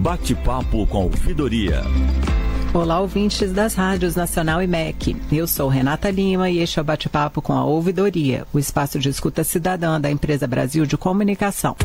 Bate-papo com a Ouvidoria. Olá, ouvintes das rádios Nacional e MEC. Eu sou Renata Lima e este é o Bate-papo com a Ouvidoria, o espaço de escuta cidadã da Empresa Brasil de Comunicação.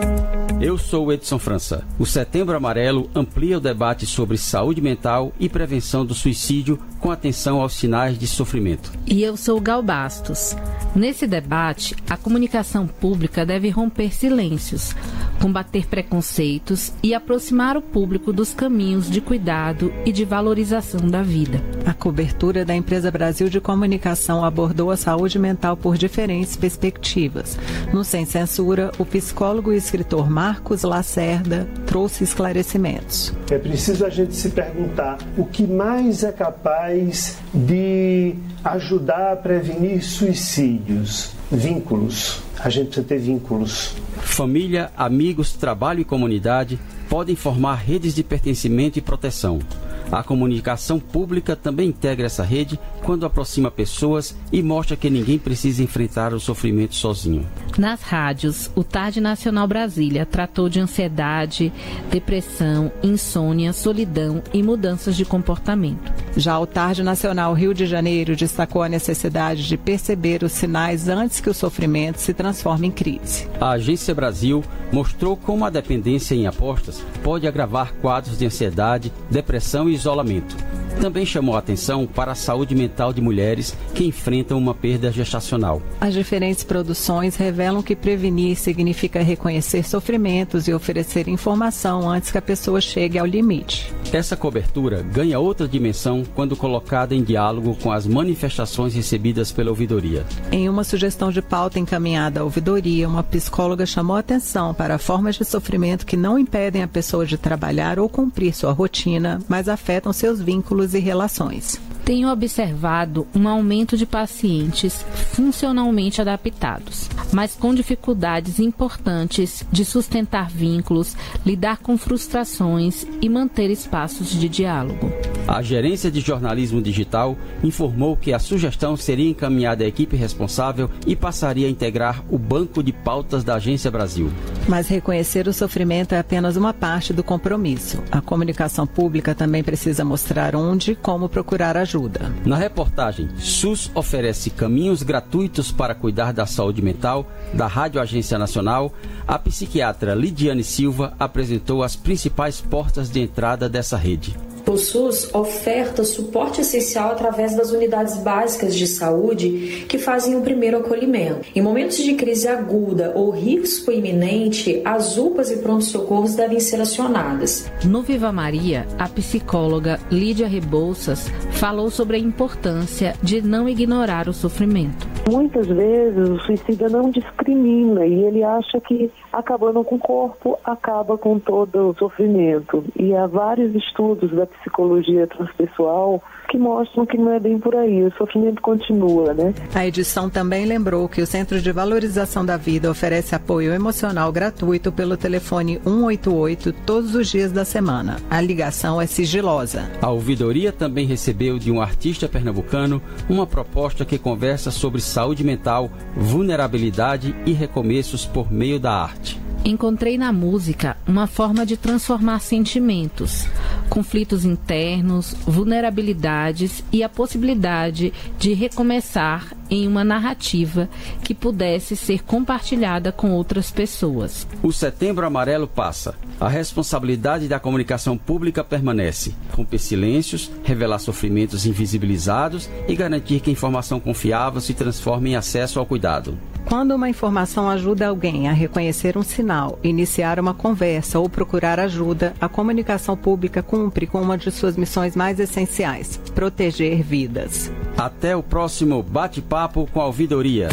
Eu sou Edson França. O Setembro Amarelo amplia o debate sobre saúde mental e prevenção do suicídio com atenção aos sinais de sofrimento. E eu sou Gal Bastos. Nesse debate, a comunicação pública deve romper silêncios, combater preconceitos e aproximar o público dos caminhos de cuidado e de valorização da vida. A cobertura da Empresa Brasil de Comunicação abordou a saúde mental por diferentes perspectivas. No Sem Censura, o psicólogo e escritor Marcos Lacerda trouxe esclarecimentos. É preciso a gente se perguntar o que mais é capaz de ajudar a prevenir suicídios. Vínculos. A gente precisa ter vínculos. Família, amigos, trabalho e comunidade podem formar redes de pertencimento e proteção. A comunicação pública também integra essa rede quando aproxima pessoas e mostra que ninguém precisa enfrentar o sofrimento sozinho. Nas rádios, o Tarde Nacional Brasília tratou de ansiedade, depressão, insônia, solidão e mudanças de comportamento. Já o Tarde Nacional Rio de Janeiro destacou a necessidade de perceber os sinais antes que o sofrimento se transforme em crise. A Agência Brasil mostrou como a dependência em apostas pode agravar quadros de ansiedade, depressão e isolamento. Também chamou a atenção para a saúde mental de mulheres que enfrentam uma perda gestacional. As diferentes produções revelam que prevenir significa reconhecer sofrimentos e oferecer informação antes que a pessoa chegue ao limite. Essa cobertura ganha outra dimensão quando colocada em diálogo com as manifestações recebidas pela ouvidoria. Em uma sugestão de pauta encaminhada à ouvidoria, uma psicóloga chamou a atenção para formas de sofrimento que não impedem a pessoa de trabalhar ou cumprir sua rotina, mas afetam seus vínculos e relações. Tenho observado um aumento de pacientes funcionalmente adaptados, mas com dificuldades importantes de sustentar vínculos, lidar com frustrações e manter espaços de diálogo. A Gerência de Jornalismo Digital informou que a sugestão seria encaminhada à equipe responsável e passaria a integrar o banco de pautas da Agência Brasil. Mas reconhecer o sofrimento é apenas uma parte do compromisso. A comunicação pública também precisa mostrar onde e como procurar ajuda. Na reportagem, SUS oferece caminhos gratuitos para cuidar da saúde mental da Rádio Agência Nacional, a psiquiatra Lidiane Silva apresentou as principais portas de entrada dessa rede. O SUS oferta suporte essencial através das unidades básicas de saúde que fazem o primeiro acolhimento. Em momentos de crise aguda ou risco iminente, as UPAs e pronto-socorros devem ser acionadas. No Viva Maria, a psicóloga Lídia Rebouças falou sobre a importância de não ignorar o sofrimento. Muitas vezes o suicida não discrimina e ele acha que acabando com o corpo, acaba com todo o sofrimento. E há vários estudos da psicologia transpessoal que mostram que não é bem por aí, o sofrimento continua, né? A edição também lembrou que o Centro de Valorização da Vida oferece apoio emocional gratuito pelo telefone 188 todos os dias da semana. A ligação é sigilosa. A ouvidoria também recebeu de um artista pernambucano uma proposta que conversa sobre saúde mental, vulnerabilidade e recomeços por meio da arte. Encontrei na música uma forma de transformar sentimentos, conflitos internos, vulnerabilidades e a possibilidade de recomeçar em uma narrativa que pudesse ser compartilhada com outras pessoas. O Setembro Amarelo passa. A responsabilidade da comunicação pública permanece. Romper silêncios, revelar sofrimentos invisibilizados e garantir que a informação confiável se transforme em acesso ao cuidado. Quando uma informação ajuda alguém a reconhecer um sinal, iniciar uma conversa ou procurar ajuda, a comunicação pública cumpre com uma de suas missões mais essenciais: proteger vidas. Até o próximo Bate-Papo com a Ouvidoria.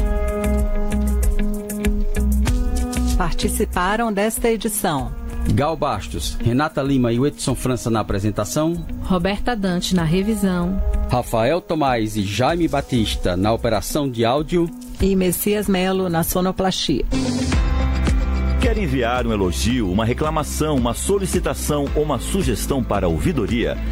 Participaram desta edição Gal Bastos, Renata Lima e Edson França na apresentação, Roberta Dante na revisão, Rafael Tomás e Jaime Batista na operação de áudio e Messias Melo na sonoplastia. Quer enviar um elogio, uma reclamação, uma solicitação ou uma sugestão para a ouvidoria?